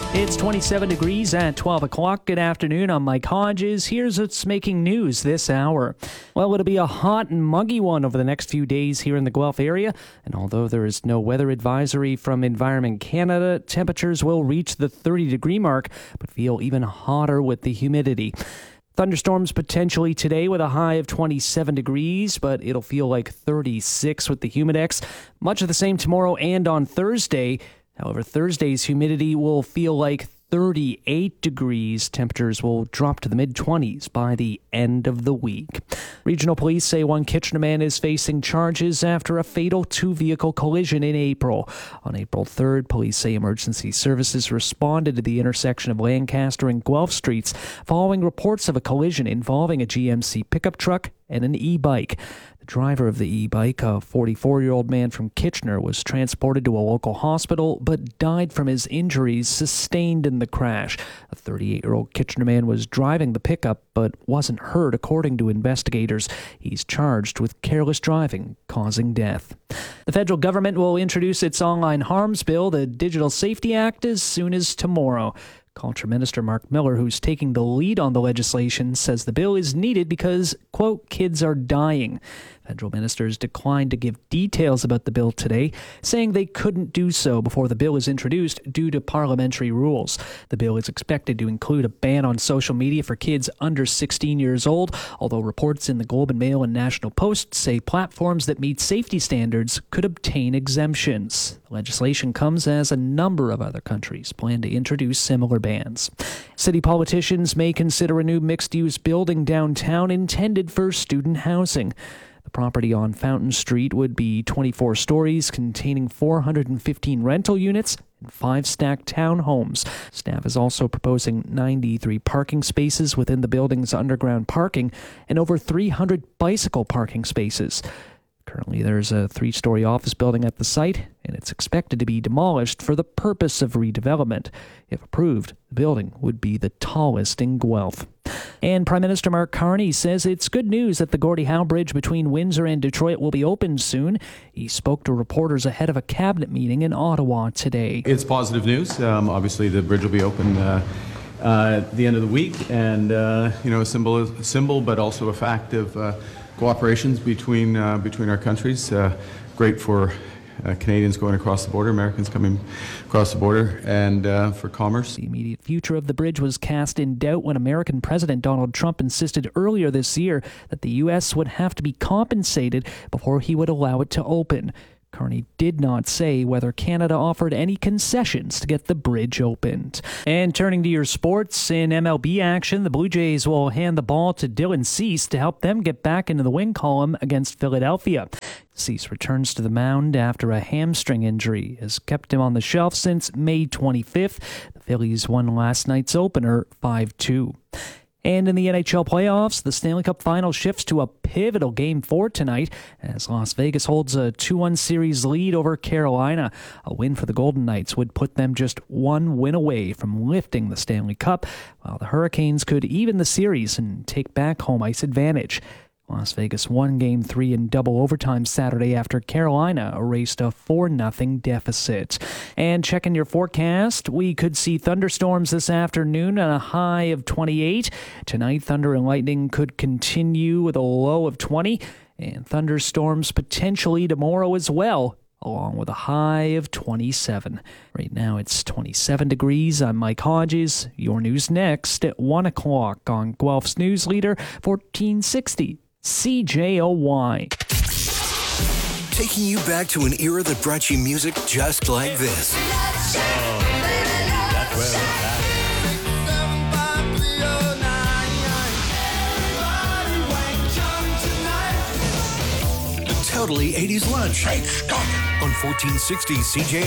It's 27 degrees at 12 o'clock. Good afternoon. I'm Mike Hodges. Here's what's making news this hour. Well, it'll be a hot and muggy one over the next few days here in the Guelph area. And although there is no weather advisory from Environment Canada, temperatures will reach the 30-degree mark, but feel even hotter with the humidity. Thunderstorms potentially today with a high of 27 degrees, but it'll feel like 36 with the humidex. Much of the same tomorrow and on Thursday. However, Thursday's humidity will feel like 38 degrees. Temperatures will drop to the mid-20s by the end of the week. Regional police say one Kitchener man is facing charges after a fatal two-vehicle collision in April. On April 3rd, police say emergency services responded to the intersection of Lancaster and Guelph Streets following reports of a collision involving a GMC pickup truck and an e-bike. The driver of the e-bike, a 44-year-old man from Kitchener, was transported to a local hospital but died from his injuries sustained in the crash. A 38-year-old Kitchener man was driving the pickup but wasn't hurt, according to investigators. He's charged with careless driving, causing death. The federal government will introduce its online harms bill, the Digital Safety Act, as soon as tomorrow. Culture Minister Mark Miller, who's taking the lead on the legislation, says the bill is needed because, quote, kids are dying. Federal ministers declined to give details about the bill today, saying they couldn't do so before the bill is introduced due to parliamentary rules. The bill is expected to include a ban on social media for kids under 16 years old, although reports in the Globe and Mail and National Post say platforms that meet safety standards could obtain exemptions. The legislation comes as a number of other countries plan to introduce similar bans. City politicians may consider a new mixed-use building downtown intended for student housing. The property on Fountain Street would be 24 stories, containing 415 rental units and 5 stacked townhomes. Staff is also proposing 93 parking spaces within the building's underground parking and over 300 bicycle parking spaces. Currently, there's a 3-story office building at the site, and it's expected to be demolished for the purpose of redevelopment. If approved, the building would be the tallest in Guelph. And Prime Minister Mark Carney says it's good news that the Gordie Howe Bridge between Windsor and Detroit will be opened soon. He spoke to reporters ahead of a cabinet meeting in Ottawa today. It's positive news. Obviously, the bridge will be open at the end of the week, and a symbol, but also a fact of cooperations between our countries. Great for Canadians going across the border, Americans coming across the border, and for commerce. The immediate future of the bridge was cast in doubt when American President Donald Trump insisted earlier this year that the U.S. would have to be compensated before he would allow it to open. Carney did not say whether Canada offered any concessions to get the bridge opened. And turning to your sports, in MLB action, the Blue Jays will hand the ball to Dylan Cease to help them get back into the win column against Philadelphia. Cease returns to the mound after a hamstring injury has kept him on the shelf since May 25th. The Phillies won last night's opener 5-2. And in the NHL playoffs, the Stanley Cup Final shifts to a pivotal Game 4 tonight as Las Vegas holds a 2-1 series lead over Carolina. A win for the Golden Knights would put them just one win away from lifting the Stanley Cup, while the Hurricanes could even the series and take back home ice advantage. Las Vegas won Game 3 in double overtime Saturday after Carolina erased a 4-0 deficit. And checking your forecast, we could see thunderstorms this afternoon at a high of 28. Tonight, thunder and lightning could continue with a low of 20, and thunderstorms potentially tomorrow as well, along with a high of 27. Right now it's 27 degrees. I'm Mike Hodges. Your news next at 1 o'clock on Guelph's News Leader 1460. CJOY. Taking you back to an era that brought you music just like this. The Totally 80s Lunch on 1460 CJOY.